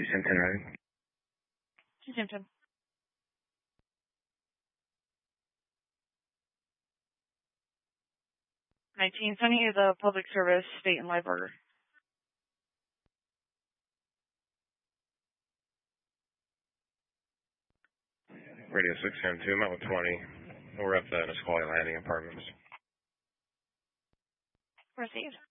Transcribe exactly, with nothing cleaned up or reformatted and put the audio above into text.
Simpson Road. Simpson. nineteen Sunny is a public service state and live burger. Radio six seven two, I'm out with twenty. We're up at Nisqually Landing Apartments. Proceed.